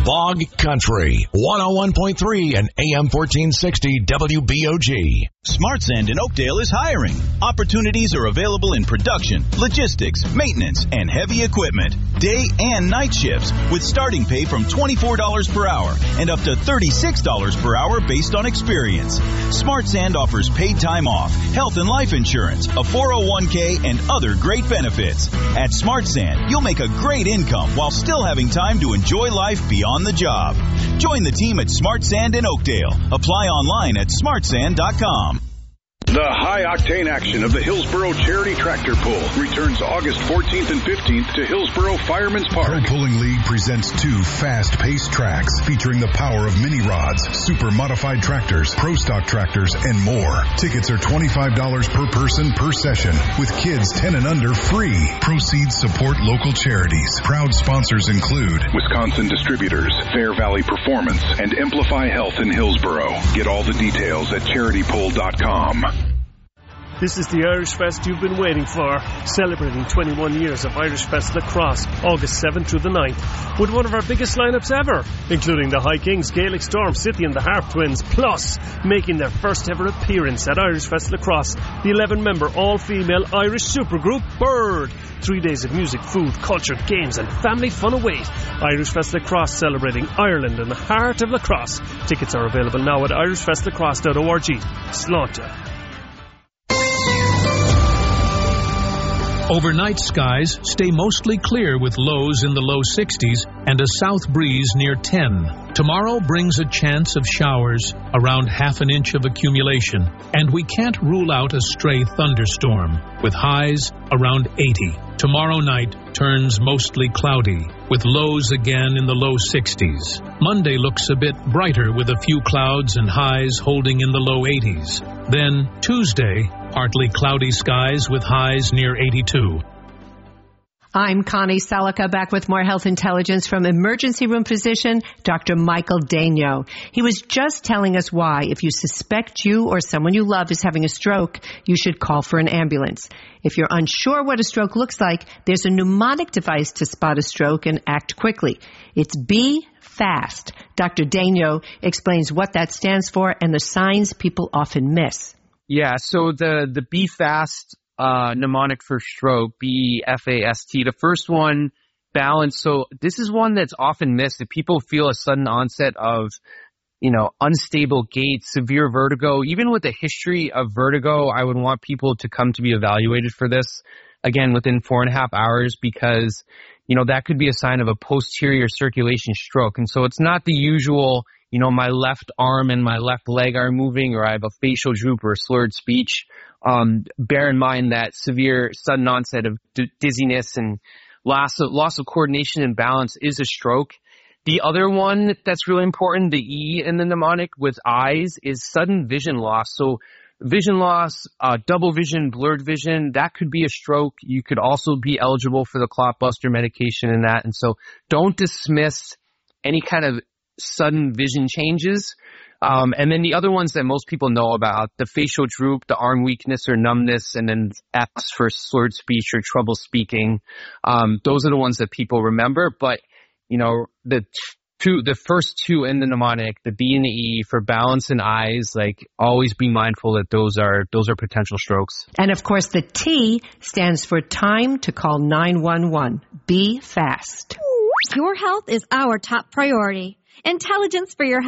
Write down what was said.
Bog Country, 101.3 and AM 1460 WBOG. Smart Sand in Oakdale is hiring. Opportunities are available in production, logistics, maintenance, and heavy equipment. Day and night shifts with starting pay from $24 per hour and up to $36 per hour based on experience. Smart Sand offers paid time off, health and life insurance, a 401k, and other great benefits. At Smart Sand, you'll make a great income while still having time to enjoy life beyond the job. Join the team at Smart Sand in Oakdale. Apply online at smartsand.com. The high-octane action of the Hillsboro Charity Tractor Pull returns August 14th and 15th to Hillsboro Fireman's Park. Pro Pulling League presents 2 fast-paced tracks featuring the power of mini rods, super modified tractors, pro stock tractors, and more. Tickets are $25 per person per session, with kids 10 and under free. Proceeds support local charities. Proud sponsors include Wisconsin Distributors, Fair Valley Performance, and Amplify Health in Hillsboro. Get all the details at charitypull.com. This is the Irish Fest you've been waiting for, celebrating 21 years of Irish Fest Lacrosse, August 7th through the 9th, with one of our biggest lineups ever, including the High Kings, Gaelic Storm, City and the Harp Twins, plus making their first ever appearance at Irish Fest Lacrosse, the 11-member all-female Irish supergroup Bird. 3 days of music, food, culture, games and family fun await. Irish Fest Lacrosse, celebrating Ireland in the heart of lacrosse. Tickets are available now at irishfestlacrosse.org. Slaughter. Overnight skies stay mostly clear with lows in the low 60s and a south breeze near 10. Tomorrow brings a chance of showers, around half an inch of accumulation, and we can't rule out a stray thunderstorm, with highs around 80. Tomorrow night turns mostly cloudy, with lows again in the low 60s. Monday looks a bit brighter with a few clouds and highs holding in the low 80s. Then Tuesday, partly cloudy skies with highs near 82. I'm Connie Salica, back with more health intelligence from emergency room physician Dr. Michael Daigneault. He was just telling us why, if you suspect you or someone you love is having a stroke, you should call for an ambulance. If you're unsure what a stroke looks like, there's a mnemonic device to spot a stroke and act quickly. It's Be Fast. Dr. Daigneault explains what that stands for and the signs people often miss. Yeah, so the Be Fast mnemonic for stroke, B-F-A-S-T. The first one, balance. So this is one that's often missed. If people feel a sudden onset of, unstable gait, severe vertigo, even with a history of vertigo, I would want people to come to be evaluated for this, again, within 4.5 hours, because, that could be a sign of a posterior circulation stroke. And so it's not the usual, my left arm and my left leg are moving, or I have a facial droop or slurred speech. Bear in mind that severe sudden onset of dizziness and loss of coordination and balance is a stroke. The other one that's really important, the E in the mnemonic with eyes, is sudden vision loss. So vision loss, double vision, blurred vision, that could be a stroke. You could also be eligible for the clot buster medication in that. And so don't dismiss any kind of sudden vision changes. And then the other ones that most people know about, the facial droop, the arm weakness or numbness, and then X for slurred speech or trouble speaking. Those are the ones that people remember. But, the first two in the mnemonic, the B and the E for balance and eyes, always be mindful that those are potential strokes. And of course, the T stands for time to call 911. Be fast. Your health is our top priority. Intelligence for your health.